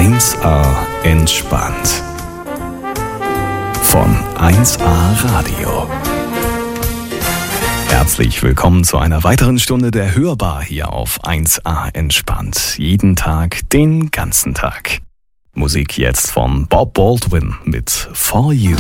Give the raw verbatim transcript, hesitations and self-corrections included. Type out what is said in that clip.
eins A entspannt. Von eins A Radio. Herzlich willkommen zu einer weiteren Stunde der Hörbar hier auf eins A entspannt. Jeden Tag, den ganzen Tag. Musik jetzt von Bob Baldwin mit For You.